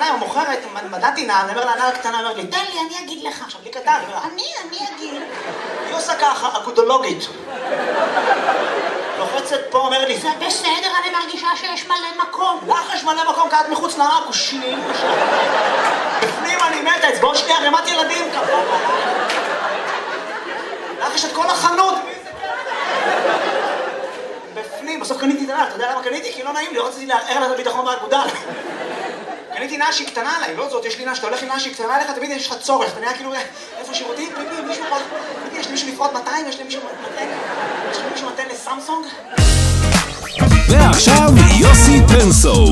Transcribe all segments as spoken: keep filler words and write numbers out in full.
אליי, הוא מוכרת, מדעתי נעל, אני אומר לה, נעל קטנה, אומר לי, תן לי, אני אגיד לך. עכשיו, לי קטן, אני אומר, אני, אני אגיד. היא עושה ככה, אגודולוגית. לוחצת פה, אומר לי, זה בסדר, אני מרגישה שיש מלא מקום. לך יש מלא מקום, כי את מחוץ לעכושים. בפנים אני מתה, אצבעות שנייה, רמת ילדים, כפה. לך יש את כל החנות. בפנים, בסוף קניתי את הנעל, אתה יודע למה קניתי? כי לא נעים לי, רציתי לערער לה את הביטחון באגודל. קניתי נעל שהיא קטנה עליי, לא זאת, יש לי נעל שאתה הולך עם נעל שהיא קטנה עליך, תמיד יש לך צורך, אתה נראה כאילו, איפה שירותים? פיפי, מישהו פה, פיפי, יש לי מישהו לפרוט מאתיים, יש לי מישהו מתן, יש לי מישהו מתן לסמסונג? ועכשיו יוסי פנסו.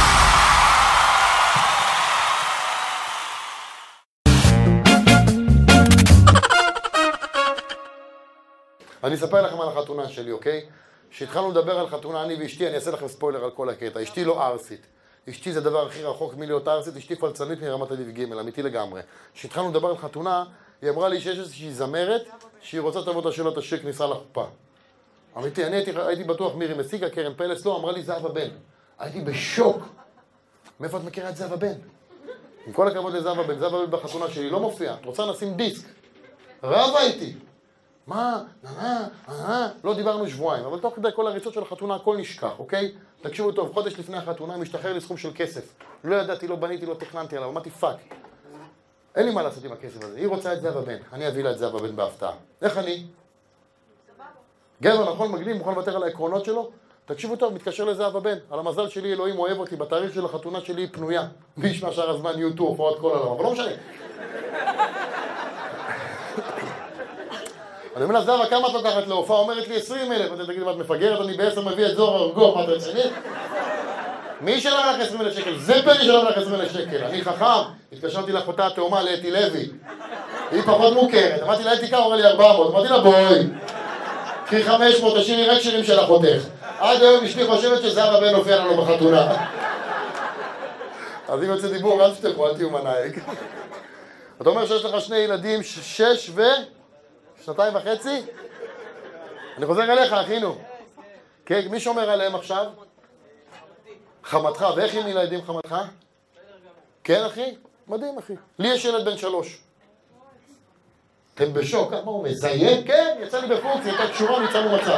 אני אספר לכם על החתונה שלי, אוקיי? כשהתחלנו לדבר על חתונה, אני ואשתי, אני אעשה לכם ספוילר על כל הקטע. אשתי לא ארסית. אשתי זה הדבר הכי רחוק מלהיות ארסית, אשתי פלצנית מרמת אביב ג', אמיתי לגמרי. כשהתחלנו לדבר על חתונה, היא אמרה לי שיש איזושהי זמרת שהיא רוצה תבוא את השאלה תשאיר כניסה לחופה. אמיתי, אני הייתי, הייתי בטוח מירי מסיקה, קרן פלס, לא, אמרה לי זהבה בן. הייתי בשוק. מאיפה את מכירה את זהבה בן? עם כל הכבוד לזהבה בן, זהבה בן בחתונה שלי לא מופיע. את רוצה נשים דיסק. רבה איתי. מה? נה, נה, לא דיברנו שבועיים, אבל תוך כדי כל הריצות של החתונה הכל נשכח, אוקיי? תקשיבו טוב, חודש לפני החתונה משתחרר לי סכום של כסף. לא ידעתי, לא בניתי, לא תכננתי עליו, אמרתי פאק. אין לי מה לעשות עם הכסף הזה. היא רוצה את זהבה בן, אני אביא לה את זהבה בן בהפתעה. איך אני? גבר, נכון, מגניב, מוכן לוותר על העקרונות שלו? תקשיבו טוב, מתקשר לזהבה בן. על המזל שלי, אלוהים אוהב אותי, בתאריך של החתונה שלי היא פנויה. מי ישמע שאר הזמן יוטיוב, הופעות כל העולם, אבל לא משנה. אני אומר לה, זהבה, כמה את לוקחת להופעה? אומרת לי עשרים אלף. אתה תגיד, מה את מפגרת? אני בעשר מביא את זוהר ארגוב, מה את רצינית? מי ישלם לך עשרים אלף שקל? זה פן ישלם לך עשרים אלף שקל. אני חכם, התקשרתי לאחותה התאומה לאתי לוי. היא פחות מוכרת. אמרתי לה, אתי כמה? אמרה לי ארבע מאות. אמרתי לה, בואי. קחי חמש מאות, תשאירי רק שירים של אחותך. עד היום אשתי חושבת שזהבה בן הופיע לנו בחתונה. אז אם יוצא דיבור, אל תשתכו, אל תהיו מנהיג. אתה אומר שיש לך שני ילדים, שש ו... שנתיים וחצי? אני חוזר אליך, אחינו. כן, מי שומר עליהם עכשיו? חמתך. ואיך עם ילדים חמתך? כן, אחי? מדהים, אחי. לי יש ילד בן שלוש. אתם בשוק, מה הוא מזיין? כן, יצא לי בפונקציה, הייתה קשורה, ניצלנו מצב.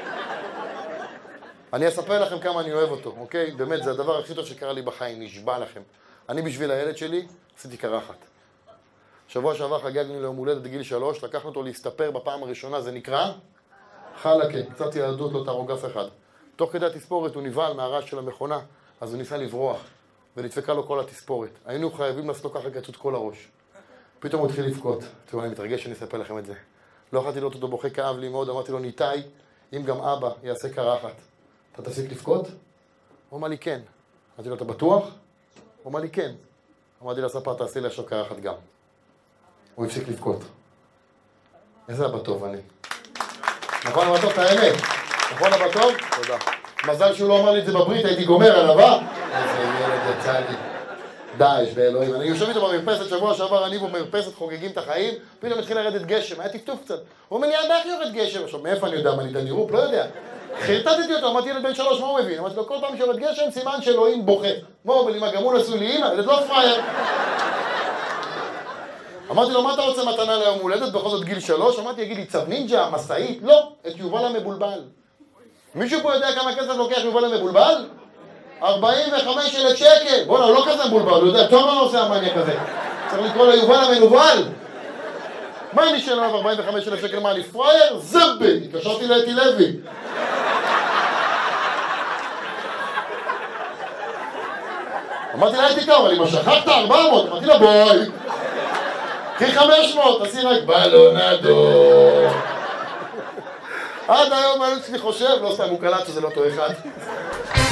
אני אספר לכם כמה אני אוהב אותו, אוקיי? באמת, זה הדבר הכי טוב שקרה לי בחיים, נשבע לכם. אני בשביל הילד שלי, עשיתי קרחת. שבוע שעבר חגגנו ליום הולדת בגיל שלוש, לקחנו אותו להסתפר בפעם הראשונה, זה נקרא חלקה, קצת ילדות, לא תהרוג אף אחד. תוך כדי התספורת הוא נבהל מהרעש של המכונה, אז הוא ניסה לברוח, ונדפקה לו כל התספורת. היינו חייבים לעשות לו ככה קצות כל הראש. פתאום הוא התחיל לבכות. תראו, אני מתרגש שאני אספר לכם את זה. לא יכולתי לראות אותו בוכה, כאב לי מאוד, אמרתי לו, ניתאי, אם גם אבא יעשה קרחת, אתה תפסיק לבכות? הוא אמר לי, כן. אמרתי לו, אתה בטוח? הוא אמר לי, כן. אמרתי לספר, תעשי לי עכשיו קרחת גם. הוא הפסיק לבכות. איזה אבא טוב אני. נכון אבא טוב, את האמת. נכון אבא טוב? תודה. מזל שהוא לא אמר לי את זה בברית, הייתי גומר עליו, אה? איזה ילד יצא לי. דאעש באלוהים. אני יושב איתו במרפסת, שבוע שעבר אני במרפסת חוגגים את החיים, פתאום התחיל לרדת גשם, היה טפטוף קצת. הוא אומר לי, אבא, איך יורד גשם? עכשיו, מאיפה אני יודע? מה, אני דני רופ? לא יודע. חרטטתי אותו, אמרתי ילד בן שלוש, מה הוא מבין? אמרתי לו, כל פעם שיורד גשם, סימן שאלוהים בוכה. מה הוא אומר לי, מה, גם הוא נשוי לי? הנה, ילד לא פרייר. אמרתי לו, מה אתה רוצה מתנה ליום הולדת? בכל זאת גיל שלוש? אמרתי, יגיד לי, צו נינג'ה, מסעית? לא, את יובל המבולבל. מישהו פה יודע כמה כסף לוקח יובל המבולבל? ארבעים וחמישה אלף שקל. בוא'נה, הוא לא כזה מבולבל, הוא יודע, טוב מה עושה המניה כזה. צריך לקרוא לו יובל המנובל. מה אני שאלה עליו ארבעים וחמישה אלף שקל? מה, אני פרייר? זבי! התקשרתי לאתי לוי. אמרתי לה, אתי כמה, אבל אם שכחת ארבע מאות, אמרתי לה, בואי. קחי חמש מאות, תעשי רק בלונדור. עד היום אני אצלי חושב, לא סתם הוא קלט שזה לא אותו אחד.